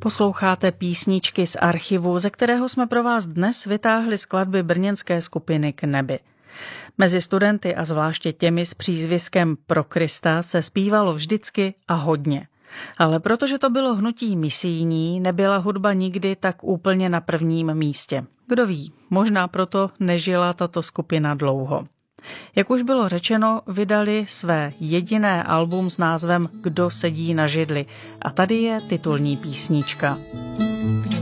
Posloucháte písničky z archivu, ze kterého jsme pro vás dnes vytáhli skladby brněnské skupiny K nebi. Mezi studenty a zvláště těmi s přízviskem Pro Krista se zpívalo vždycky a hodně. Ale protože to bylo hnutí misijní, nebyla hudba nikdy tak úplně na prvním místě. Kdo ví, možná proto nežila tato skupina dlouho. Jak už bylo řečeno, vydali své jediné album s názvem Kdo sedí na židli. A tady je titulní písnička. Kdo